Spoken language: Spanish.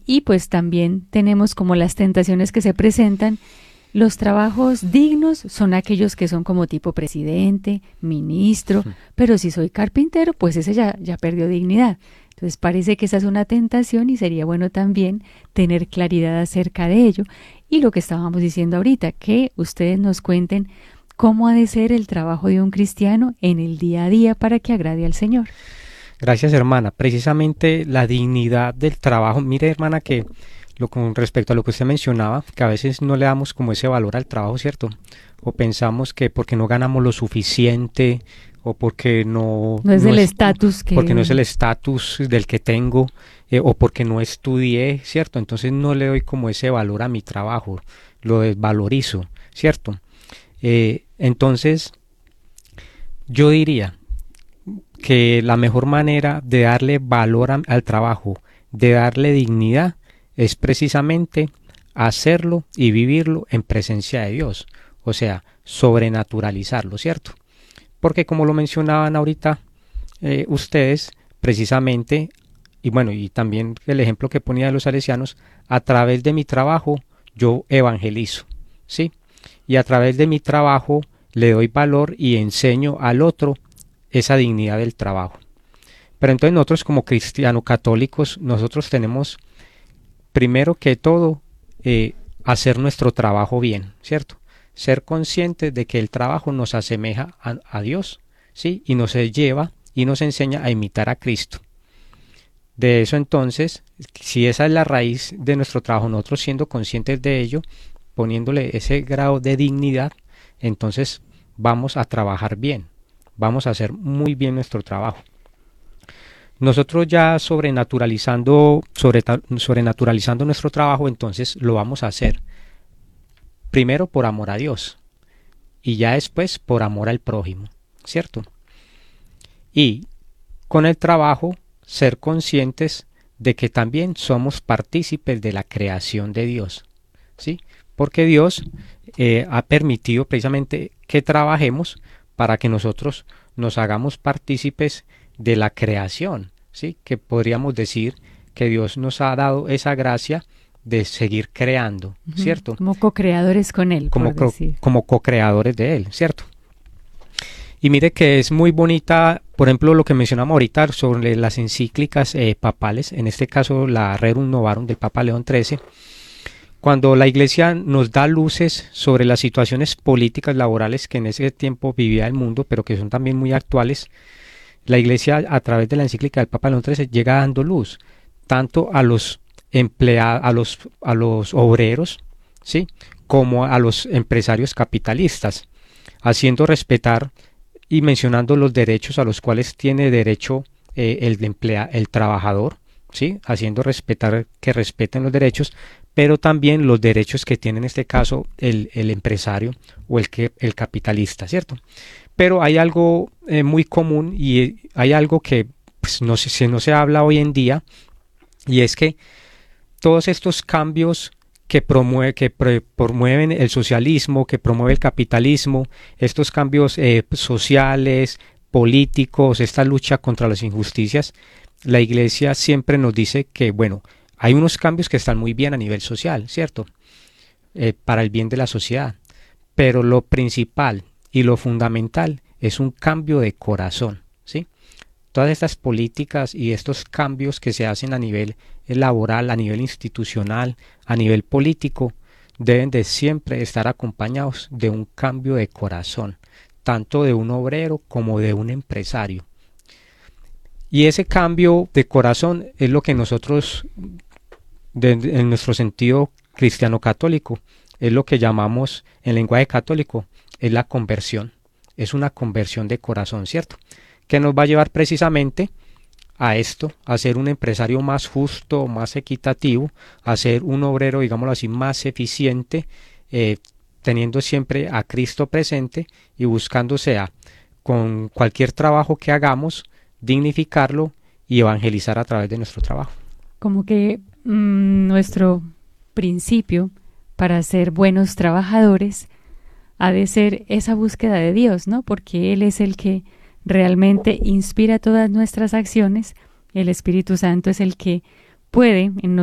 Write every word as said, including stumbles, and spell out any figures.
y pues también tenemos como las tentaciones que se presentan. Los trabajos dignos son aquellos que son como tipo presidente, ministro, Sí. pero si soy carpintero, pues ese ya, ya perdió dignidad. Entonces parece que esa es una tentación y sería bueno también tener claridad acerca de ello. Y lo que estábamos diciendo ahorita, que ustedes nos cuenten cómo ha de ser el trabajo de un cristiano en el día a día para que agrade al Señor. Gracias, hermana. Precisamente la dignidad del trabajo. Mire, hermana, que lo, con respecto a lo que usted mencionaba, que a veces no le damos como ese valor al trabajo, ¿cierto? O pensamos que porque no ganamos lo suficiente o porque no, No es no el es, estatus que... porque no es el estatus del que tengo, eh, o porque no estudié, ¿cierto? Entonces no le doy como ese valor a mi trabajo, lo desvalorizo, ¿cierto? Eh, entonces yo diría que la mejor manera de darle valor a- al trabajo, de darle dignidad, es precisamente hacerlo y vivirlo en presencia de Dios, o sea, sobrenaturalizarlo, ¿cierto? Porque como lo mencionaban ahorita eh, ustedes, precisamente, y bueno, y también el ejemplo que ponía de los salesianos, a través de mi trabajo yo evangelizo, ¿sí? Y a través de mi trabajo le doy valor y enseño al otro esa dignidad del trabajo. Pero entonces nosotros como cristianos católicos, nosotros tenemos primero que todo eh, hacer nuestro trabajo bien, ¿cierto? Ser conscientes de que el trabajo nos asemeja a, a Dios, ¿sí? Y nos lleva y nos enseña a imitar a Cristo. De eso entonces, si esa es la raíz de nuestro trabajo, nosotros siendo conscientes de ello, poniéndole ese grado de dignidad, entonces vamos a trabajar bien, vamos a hacer muy bien nuestro trabajo. Nosotros ya sobrenaturalizando, sobre, sobrenaturalizando nuestro trabajo, entonces lo vamos a hacer primero por amor a Dios y ya después por amor al prójimo, ¿cierto? Y con el trabajo ser conscientes de que también somos partícipes de la creación de Dios, ¿sí? Porque Dios eh, ha permitido precisamente que trabajemos para que nosotros nos hagamos partícipes de la creación, ¿sí? Que podríamos decir que Dios nos ha dado esa gracia de seguir creando, Ujú, ¿cierto? como co-creadores con Él, Como, por decir. como co-creadores de Él, ¿cierto? Y mire que es muy bonita, por ejemplo, lo que mencionamos ahorita sobre las encíclicas eh, papales, en este caso la Rerum Novarum del Papa León trece, cuando la Iglesia nos da luces sobre las situaciones políticas, laborales que en ese tiempo vivía el mundo, pero que son también muy actuales. La Iglesia, a través de la encíclica del Papa León trece, llega dando luz tanto a los empleados, a los, a los obreros, ¿sí? Como a los empresarios capitalistas, haciendo respetar y mencionando los derechos a los cuales tiene derecho eh, el, emplea, el trabajador, ¿sí? Haciendo respetar que respeten los derechos, pero también los derechos que tiene en este caso el, el empresario o el, que, el capitalista, ¿cierto? Pero hay algo eh, muy común y eh, hay algo que pues, no, se, no se habla hoy en día, y es que todos estos cambios que, promueve, que pre, promueven el socialismo, que promueve el capitalismo, estos cambios eh, sociales, políticos, esta lucha contra las injusticias, la Iglesia siempre nos dice que, bueno, hay unos cambios que están muy bien a nivel social, ¿cierto? Eh, para el bien de la sociedad, pero lo principal y lo fundamental es un cambio de corazón, ¿sí? Todas estas políticas y estos cambios que se hacen a nivel laboral, a nivel institucional, a nivel político, deben de siempre estar acompañados de un cambio de corazón, tanto de un obrero como de un empresario. Y ese cambio de corazón es lo que nosotros, de, en nuestro sentido cristiano católico, es lo que llamamos en lenguaje católico, es la conversión. Es una conversión de corazón, ¿cierto? Que nos va a llevar precisamente a esto, a ser un empresario más justo, más equitativo, a ser un obrero, digámoslo así, más eficiente, eh, teniendo siempre a Cristo presente y buscando sea con cualquier trabajo que hagamos, dignificarlo y evangelizar a través de nuestro trabajo. Como que mmm, nuestro principio para ser buenos trabajadores ha de ser esa búsqueda de Dios, ¿no? Porque Él es el que realmente inspira todas nuestras acciones. El Espíritu Santo es el que puede en